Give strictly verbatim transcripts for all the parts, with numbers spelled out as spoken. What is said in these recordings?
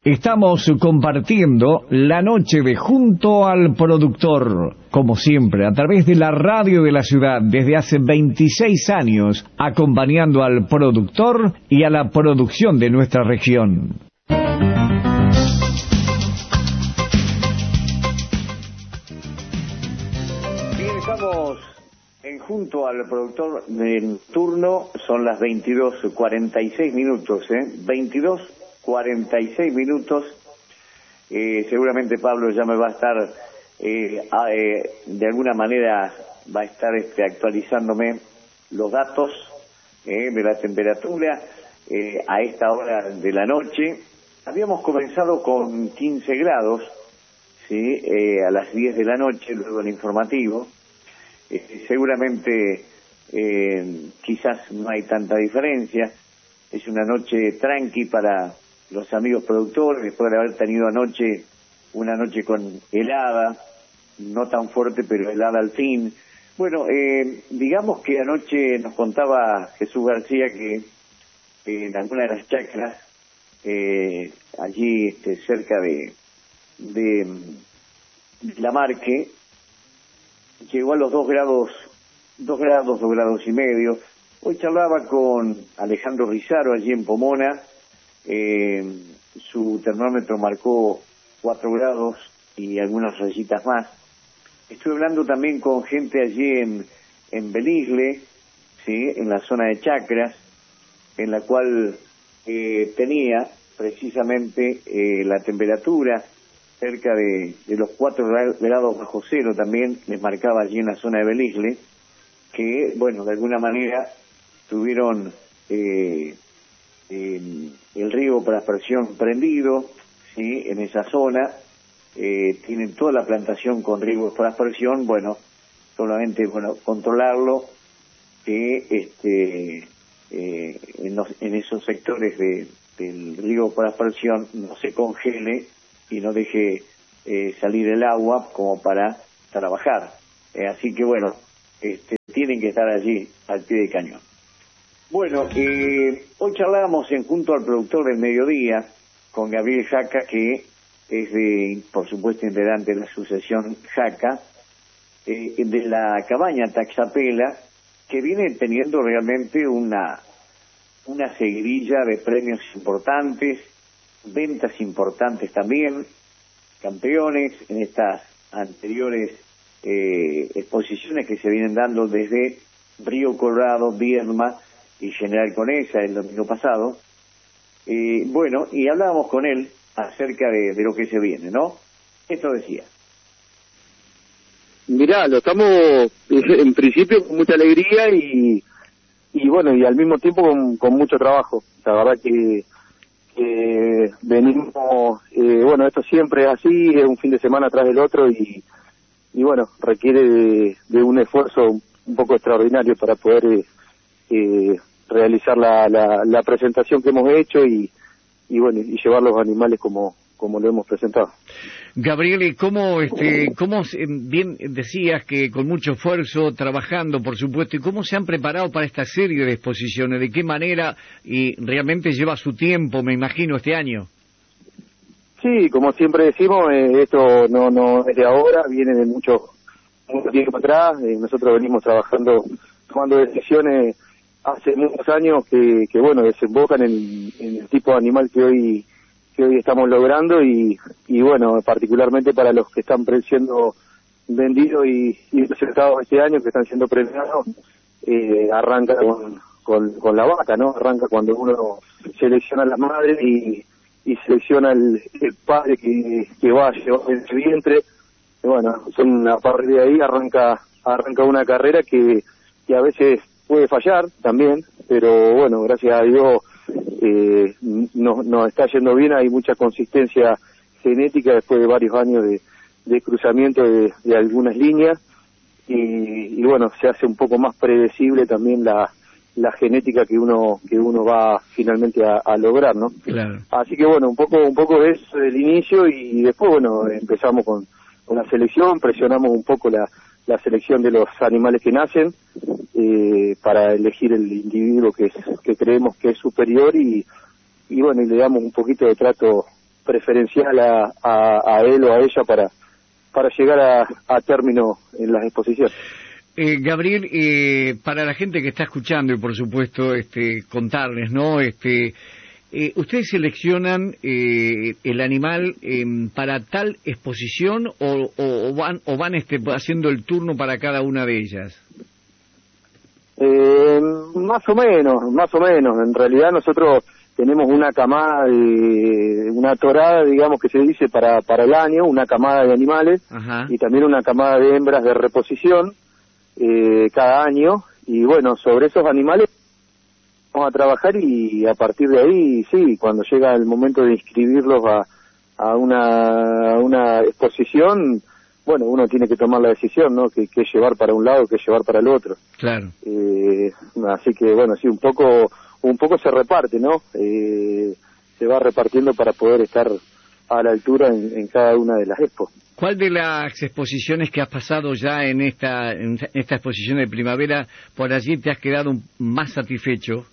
Estamos compartiendo la noche de Junto al Productor, como siempre, a través de la radio de la ciudad, desde hace veintiséis años, acompañando al productor y a la producción de nuestra región. Bien, estamos en Junto al Productor en turno, son las veintidós cuarenta y seis minutos, ¿eh? veintidós cuarenta y seis minutos, eh, seguramente Pablo ya me va a estar, eh, a, eh, de alguna manera va a estar este, actualizándome los datos eh, de la temperatura eh, a esta hora de la noche. Habíamos comenzado con quince grados, ¿sí? eh, a las diez de la noche, luego el informativo. Eh, seguramente eh, quizás no hay tanta diferencia, es una noche tranqui para los amigos productores, después de haber tenido anoche una noche con helada, no tan fuerte, pero helada al fin. Bueno, eh, digamos que anoche nos contaba Jesús García que eh, en alguna de las chacras, eh, allí este, cerca de, de, de La Marque, llegó a los dos grados, dos grados, dos grados y medio. Hoy charlaba con Alejandro Rizaro allí en Pomona. Eh, su termómetro marcó cuatro grados y algunas rayitas más. Estuve hablando también con gente allí en, en Belisle, ¿sí? En la zona de Chacras, en la cual eh, tenía precisamente eh, la temperatura cerca de, de los cuatro grados bajo cero, también les marcaba allí en la zona de Belisle, que, bueno, de alguna manera tuvieron eh, eh, el riego por aspersión prendido, ¿sí? En esa zona, eh, tienen toda la plantación con riego por aspersión. Bueno, solamente, bueno, controlarlo, que este, eh, en, los, en esos sectores de, del riego por aspersión no se congele y no deje eh, salir el agua como para trabajar. Eh, así que, bueno, este, tienen que estar allí al pie del cañón. Bueno, eh, hoy charlábamos en Junto al Productor del Mediodía con Gabriel Jaca, que es, de, por supuesto, integrante de la asociación Jaca, eh, de la cabaña Taxapela, que viene teniendo realmente una, una seguidilla de premios importantes, ventas importantes también, campeones en estas anteriores eh, exposiciones que se vienen dando desde Río Colorado, Viedma y General Conesa el domingo pasado. Eh, bueno, y hablábamos con él acerca de, de lo que se viene, ¿no? Esto decía. Mirá, lo estamos en principio con mucha alegría y, y bueno, y al mismo tiempo con, con mucho trabajo. La verdad que, que venimos, eh, bueno, esto siempre es así, es un fin de semana tras del otro y, y bueno, requiere de, de un esfuerzo un poco extraordinario para poder eh, eh, realizar la, la, la presentación que hemos hecho y, y bueno, y llevar los animales como como lo hemos presentado. Gabriel, ¿cómo, este, cómo bien decías que con mucho esfuerzo, trabajando, por supuesto, y cómo se han preparado para esta serie de exposiciones? ¿De qué manera? Y realmente lleva su tiempo, me imagino, este año. Sí, como siempre decimos, eh, esto no no es de ahora, viene de mucho, mucho tiempo atrás. Eh, nosotros venimos trabajando, tomando decisiones hace muchos años que, que bueno, desembocan en, en el tipo de animal que hoy que hoy estamos logrando y, y bueno, particularmente para los que están siendo vendidos y, y presentados este año, que están siendo premiados, eh, arranca con, con, con la vaca, ¿no? Arranca cuando uno selecciona a la madre y, y selecciona el, el padre que, que va a llevar en su vientre. Y bueno, son, a partir de ahí arranca arranca una carrera que, que a veces puede fallar también, pero bueno, gracias a Dios eh, nos, nos está yendo bien, hay mucha consistencia genética después de varios años de, de cruzamiento de, de algunas líneas y, y bueno, se hace un poco más predecible también la, la genética que uno que uno va finalmente a, a lograr, ¿no? Claro. Así que bueno, un poco un poco de eso del inicio y después bueno, empezamos con, con la selección, presionamos un poco la la selección de los animales que nacen eh, para elegir el individuo que, es, que creemos que es superior y, y bueno, y le damos un poquito de trato preferencial a, a, a él o a ella para para llegar a, a término en las exposiciones. Eh, Gabriel, eh, para la gente que está escuchando y por supuesto este, contarles, ¿no? Este, eh, ¿ustedes seleccionan eh, el animal eh, para tal exposición o, o, o van, o van este, haciendo el turno para cada una de ellas? Eh, más o menos, más o menos. En realidad nosotros tenemos una camada, de, una torada, digamos que se dice, para, para el año, una camada de animales. Ajá. Y también una camada de hembras de reposición eh, cada año. Y bueno, sobre esos animales vamos a trabajar y a partir de ahí, sí, cuando llega el momento de inscribirlos a, a, una, a una exposición, bueno, uno tiene que tomar la decisión, ¿no? Que, que llevar para un lado, que llevar para el otro. Claro. Eh, así que, bueno, sí, un poco un poco se reparte, ¿no? Eh, se va repartiendo para poder estar a la altura en, en cada una de las expos. ¿Cuál de las exposiciones que has pasado ya en esta en esta exposición de primavera, por allí te has quedado más satisfecho?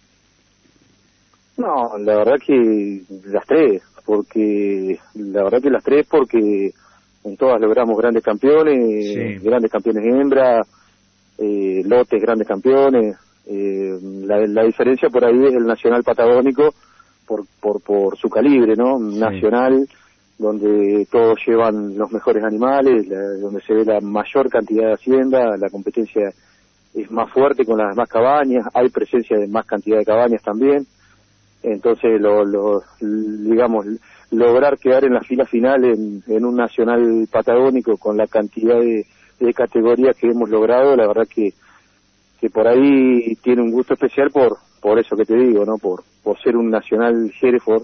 No, la verdad que las tres, porque la verdad que las tres porque en todas logramos grandes campeones, sí. grandes campeones hembra, eh, lotes grandes campeones. Eh, la, la diferencia por ahí es el nacional patagónico por por por su calibre, ¿no? Sí. Nacional, donde todos llevan los mejores animales, la, donde se ve la mayor cantidad de hacienda, la competencia es más fuerte con las más cabañas, hay presencia de más cantidad de cabañas también. Entonces, lo, lo, digamos, lograr quedar en la fila final en, en un nacional patagónico con la cantidad de, de categorías que hemos logrado, la verdad que que por ahí tiene un gusto especial por por eso que te digo, ¿no? Por por ser un nacional Hereford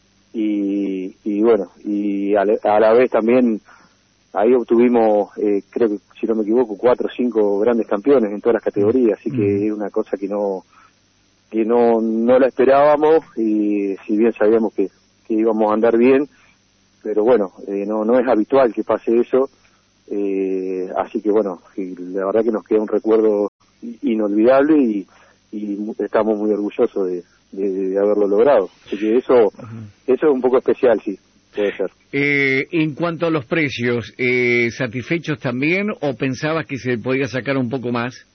y, y bueno, y a la, a la vez también ahí obtuvimos, eh, creo que si no me equivoco, cuatro o cinco grandes campeones en todas las categorías, así que es una cosa que no que no no la esperábamos y si bien sabíamos que, que íbamos a andar bien, pero bueno, eh, no no es habitual que pase eso, eh, así que bueno, la verdad que nos queda un recuerdo inolvidable y, y estamos muy orgullosos de, de, de haberlo logrado, así que eso uh-huh. eso es un poco especial, sí, puede ser. Eh, en cuanto a los precios, eh, ¿satisfechos también o pensabas que se podía sacar un poco más?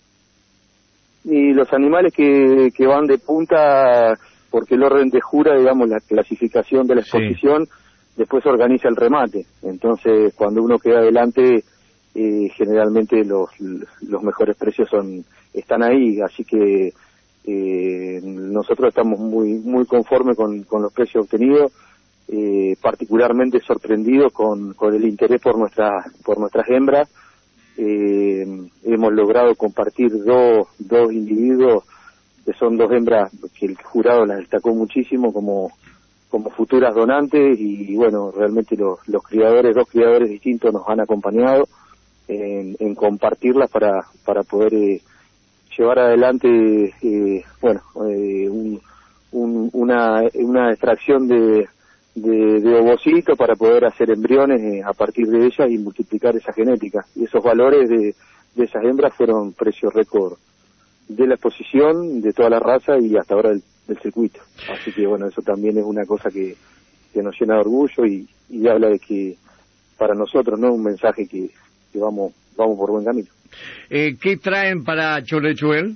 Y los animales que, que van de punta, porque el orden de jura, digamos, la clasificación de la exposición, sí. Después organiza el remate, entonces cuando uno queda adelante, eh, generalmente los los mejores precios son están ahí, así que eh, nosotros estamos muy muy conformes con, con los precios obtenidos, eh, particularmente sorprendidos con, con el interés por nuestras por nuestras hembras. Eh, hemos logrado compartir dos dos individuos que son dos hembras que el jurado las destacó muchísimo como como futuras donantes y bueno, realmente los, los criadores, dos criadores distintos nos han acompañado en, en compartirlas para para poder eh, llevar adelante eh, bueno eh, un, un, una una extracción de de, de ovocitos para poder hacer embriones eh, a partir de ellas y multiplicar esa genética, y esos valores de, de esas hembras fueron precios récord de la exposición, de toda la raza y hasta ahora del, del circuito, así que bueno, eso también es una cosa que, que nos llena de orgullo y, y habla de que para nosotros no es un mensaje que, que vamos vamos por buen camino. Eh, ¿Qué traen para Cholechuel?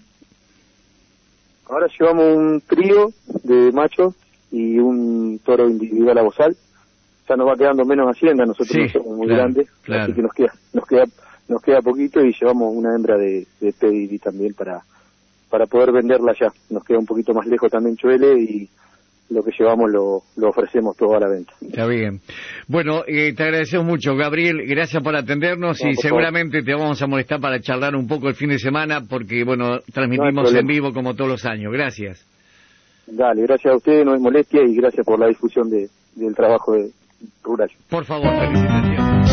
Ahora llevamos un trío de machos y un toro individual a bozal. Ya nos va quedando menos hacienda, nosotros sí, no somos muy claro, grandes, claro. Así que nos queda nos queda nos queda poquito y llevamos una hembra de, de pedigree también para para poder venderla ya. Nos queda un poquito más lejos también Chuele y lo que llevamos lo, lo ofrecemos todo a la venta. Está bien. Bueno, eh, te agradecemos mucho, Gabriel, gracias por atendernos no, y por seguramente favor. Te vamos a molestar para charlar un poco el fin de semana porque, bueno, transmitimos no en vivo como todos los años. Gracias. Dale, gracias a ustedes, no es molestia y gracias por la difusión de, del trabajo de rural. Por favor, felicitaciones.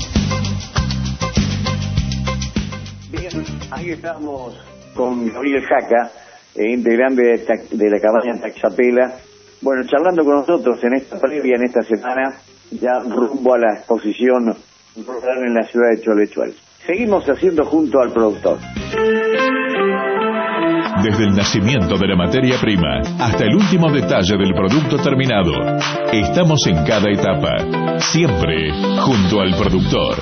Bien, ahí estamos con Gabriel Jaca, eh, integrante de, de la cabaña Taxapela, bueno, charlando con nosotros en esta previa, en esta semana, ya rumbo a la exposición rural en la ciudad de Cholechuel. Seguimos haciendo junto al productor. Desde el nacimiento de la materia prima hasta el último detalle del producto terminado. Estamos en cada etapa, siempre junto al productor.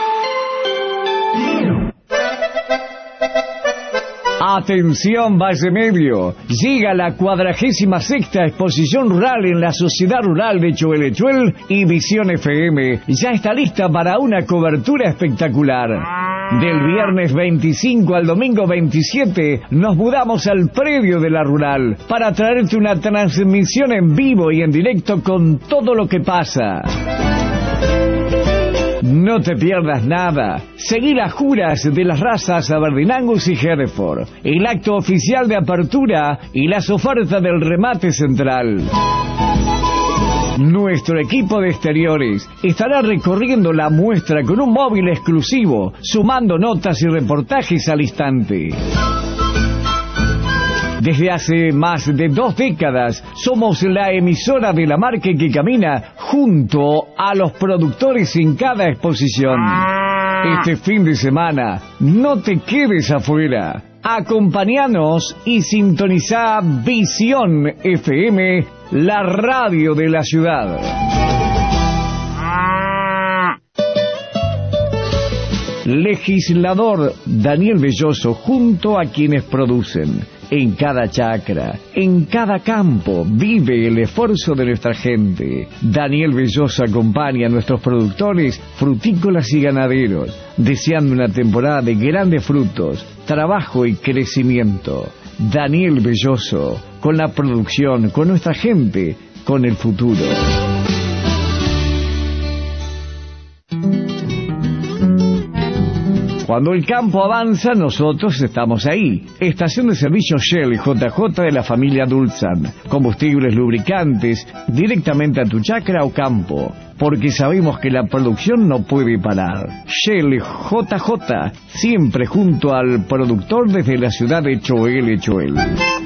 Atención Valle Medio, llega la cuadragésima sexta exposición rural en la Sociedad Rural de Choelechuel y Visión F M ya está lista para una cobertura espectacular. Del viernes veinticinco al domingo veintisiete nos mudamos al predio de la Rural para traerte una transmisión en vivo y en directo con todo lo que pasa. No te pierdas nada. Seguí las juras de las razas Aberdeen Angus y Hereford, el acto oficial de apertura y las ofertas del remate central. Nuestro equipo de exteriores estará recorriendo la muestra con un móvil exclusivo, sumando notas y reportajes al instante. Desde hace más de dos décadas somos la emisora de la marca que camina junto a los productores en cada exposición. Este fin de semana no te quedes afuera. Acompáñanos y sintoniza Visión F M, la radio de la ciudad. Legislador Daniel Belloso junto a quienes producen. En cada chacra, en cada campo, vive el esfuerzo de nuestra gente. Daniel Belloso acompaña a nuestros productores frutícolas y ganaderos, deseando una temporada de grandes frutos, trabajo y crecimiento. Daniel Belloso, con la producción, con nuestra gente, con el futuro. Cuando el campo avanza, nosotros estamos ahí. Estación de servicio Shell J J de la familia Dulzan. Combustibles lubricantes directamente a tu chacra o campo. Porque sabemos que la producción no puede parar. Shell J J, siempre junto al productor desde la ciudad de Choelechuel.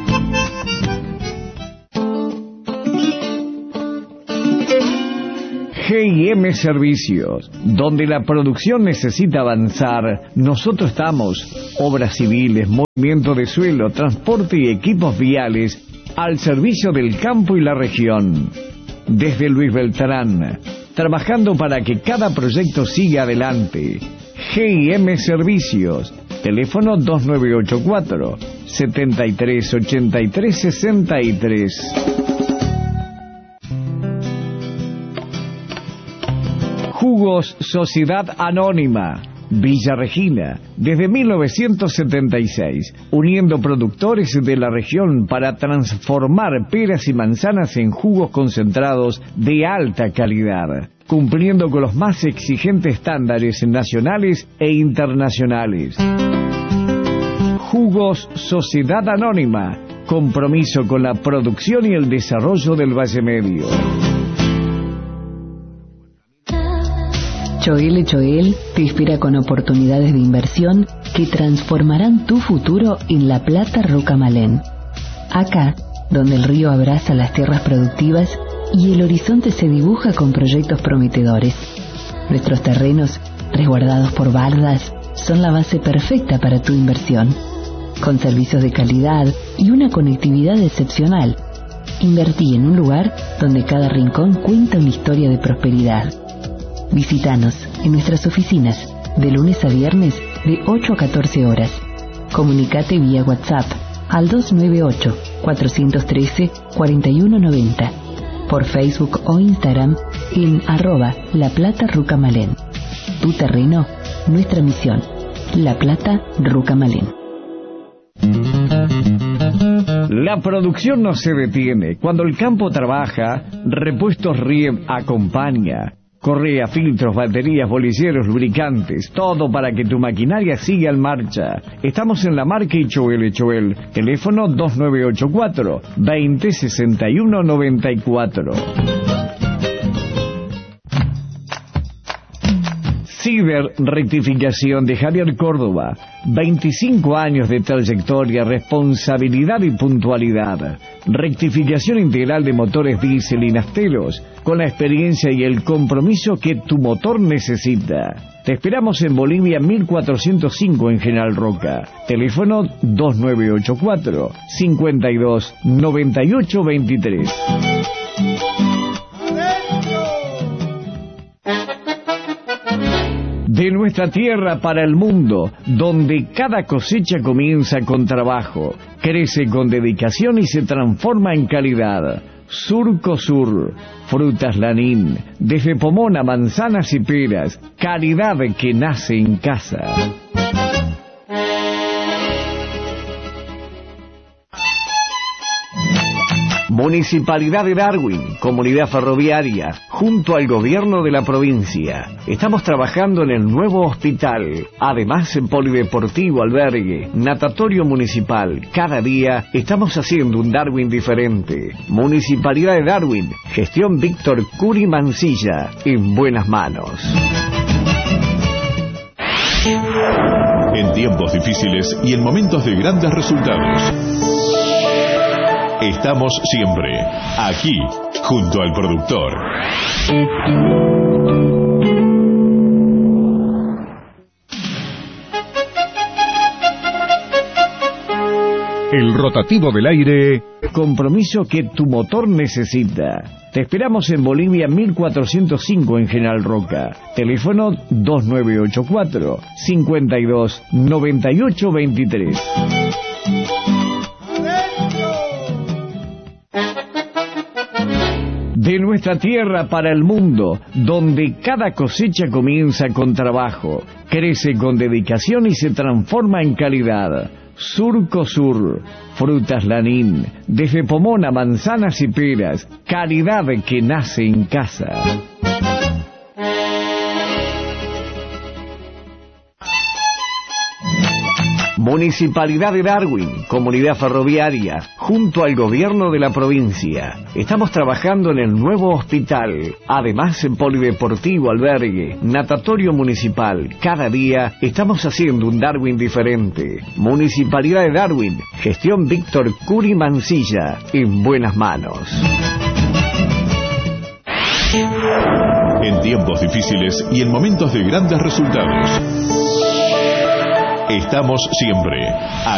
G y M Servicios, donde la producción necesita avanzar, nosotros estamos. Obras civiles, movimiento de suelo, transporte y equipos viales al servicio del campo y la región. Desde Luis Beltrán, trabajando para que cada proyecto siga adelante. G y M Servicios, teléfono dos nueve ocho cuatro, setenta y tres ochenta y tres sesenta y tres. Jugos Sociedad Anónima, Villa Regina, desde mil novecientos setenta y seis, uniendo productores de la región para transformar peras y manzanas en jugos concentrados de alta calidad, cumpliendo con los más exigentes estándares nacionales e internacionales. Jugos Sociedad Anónima, compromiso con la producción y el desarrollo del Valle Medio. Choelechuel te espera con oportunidades de inversión que transformarán tu futuro en La Plata Rucamalén. Acá, donde el río abraza las tierras productivas y el horizonte se dibuja con proyectos prometedores. Nuestros terrenos, resguardados por bardas, son la base perfecta para tu inversión. Con servicios de calidad y una conectividad excepcional, invertí en un lugar donde cada rincón cuenta una historia de prosperidad. Visítanos en nuestras oficinas de lunes a viernes de ocho a catorce horas. Comunicate vía WhatsApp al dos nueve ocho, cuatro uno tres, cuatro uno nueve cero, por Facebook o Instagram en arroba La Plata Rucamalén. Tu terreno, nuestra misión. La Plata Rucamalén. La producción no se detiene. Cuando el campo trabaja, Repuestos R I E M acompaña. Correa, filtros, baterías, bolilleros, lubricantes, todo para que tu maquinaria siga en marcha. Estamos en la marca Choelechuel, teléfono dos nueve ocho cuatro, veinte sesenta y uno noventa y cuatro. Ciber Rectificación de Javier Córdoba, veinticinco años de trayectoria, responsabilidad y puntualidad. Rectificación integral de motores diésel y nafteros, con la experiencia y el compromiso que tu motor necesita. Te esperamos en Bolivia mil cuatrocientos cinco en General Roca. Teléfono dos nueve ocho cuatro, cinco dos, nueve ocho dos tres. De nuestra tierra para el mundo, donde cada cosecha comienza con trabajo, crece con dedicación y se transforma en calidad. Surco Sur, frutas Lanín, desde Pomona, manzanas y peras, calidad que nace en casa. Municipalidad de Darwin, Comunidad Ferroviaria, junto al gobierno de la provincia. Estamos trabajando en el nuevo hospital, además en polideportivo, albergue, natatorio municipal. Cada día estamos haciendo un Darwin diferente. Municipalidad de Darwin, gestión Víctor Curi Mancilla, en buenas manos. En tiempos difíciles y en momentos de grandes resultados, estamos siempre aquí, junto al productor. El rotativo del aire. Compromiso que tu motor necesita. Te esperamos en Bolivia mil cuatrocientos cinco en General Roca. Teléfono dos nueve ocho cuatro, cinco dos, nueve ocho dos tres. De nuestra tierra para el mundo, donde cada cosecha comienza con trabajo, crece con dedicación y se transforma en calidad. Surco Sur, frutas Lanín, desde Pomona, manzanas y peras, calidad que nace en casa. Municipalidad de Darwin, Comunidad Ferroviaria, junto al gobierno de la provincia. Estamos trabajando en el nuevo hospital, además en polideportivo, albergue, natatorio municipal. Cada día estamos haciendo un Darwin diferente. Municipalidad de Darwin, gestión Víctor Curi Mancilla, en buenas manos. En tiempos difíciles y en momentos de grandes resultados, estamos siempre